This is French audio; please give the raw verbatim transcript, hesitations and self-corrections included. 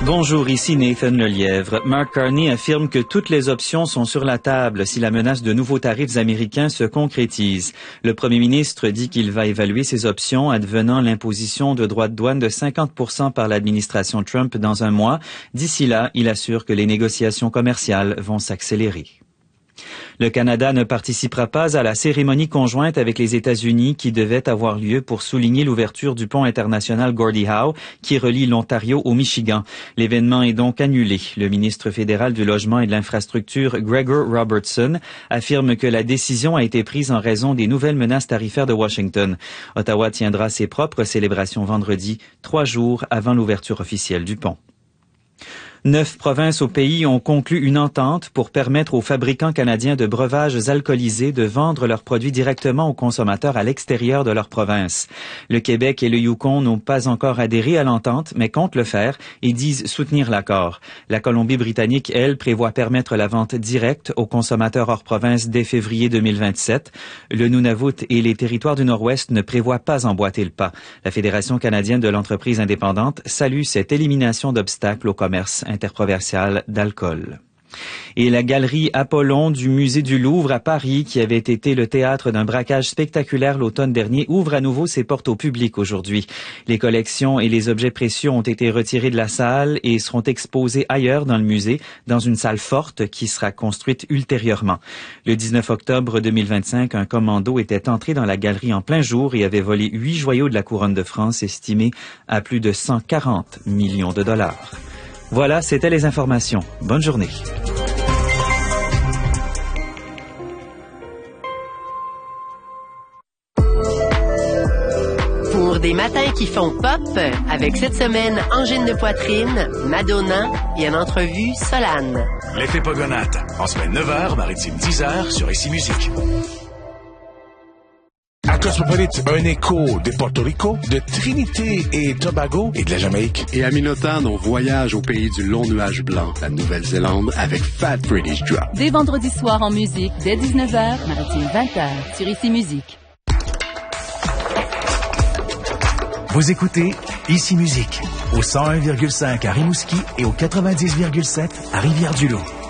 Bonjour, ici Nathan Lelièvre. Mark Carney affirme que toutes les options sont sur la table si la menace de nouveaux tarifs américains se concrétise. Le premier ministre dit qu'il va évaluer ces options advenant l'imposition de droits de douane de cinquante pour cent par l'administration Trump dans un mois. D'ici là, il assure que les négociations commerciales vont s'accélérer. Le Canada ne participera pas à la cérémonie conjointe avec les États-Unis qui devait avoir lieu pour souligner l'ouverture du pont international Gordie Howe qui relie l'Ontario au Michigan. L'événement est donc annulé. Le ministre fédéral du Logement et de l'Infrastructure, Gregor Robertson, affirme que la décision a été prise en raison des nouvelles menaces tarifaires de Washington. Ottawa tiendra ses propres célébrations vendredi, trois jours avant l'ouverture officielle du pont. Neuf provinces au pays ont conclu une entente pour permettre aux fabricants canadiens de breuvages alcoolisés de vendre leurs produits directement aux consommateurs à l'extérieur de leur province. Le Québec et le Yukon n'ont pas encore adhéré à l'entente, mais comptent le faire et disent soutenir l'accord. La Colombie-Britannique, elle, prévoit permettre la vente directe aux consommateurs hors province dès février deux mille vingt-sept. Le Nunavut et les territoires du Nord-Ouest ne prévoient pas emboîter le pas. La Fédération canadienne de l'entreprise indépendante salue cette élimination d'obstacles au commerce interprovincial d'alcool. Et la galerie Apollon du Musée du Louvre à Paris, qui avait été le théâtre d'un braquage spectaculaire l'automne dernier, ouvre à nouveau ses portes au public aujourd'hui. Les collections et les objets précieux ont été retirés de la salle et seront exposés ailleurs dans le musée, dans une salle forte qui sera construite ultérieurement. Le dix-neuf octobre deux mille vingt-cinq, un commando était entré dans la galerie en plein jour et avait volé huit joyaux de la couronne de France estimés à plus de cent quarante millions de dollars. Voilà, c'était les informations. Bonne journée. Pour des matins qui font pop, avec cette semaine angine de poitrine, Madonna et en entrevue Solane. L'effet Pogonate, en semaine neuf heures, maritime dix heures sur Ici Musique. À Cosmopolite, un écho de Porto Rico, de Trinité et Tobago et de la Jamaïque. Et à Minotan, on voyage au pays du long nuage blanc, la Nouvelle-Zélande, avec Fat British Drop. Dès vendredi soir en musique, dès dix-neuf heures, maritime vingt heures, sur Ici Musique. Vous écoutez Ici Musique, au cent un virgule cinq à Rimouski et au quatre-vingt-dix virgule sept à Rivière-du-Loup.